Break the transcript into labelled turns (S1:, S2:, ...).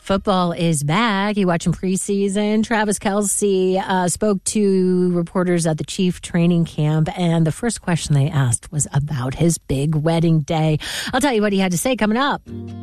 S1: Football is back. You watching preseason. Travis Kelce spoke to reporters at the Chief training camp, and the first question they asked was about his big wedding day. I'll tell you what he had to say coming up.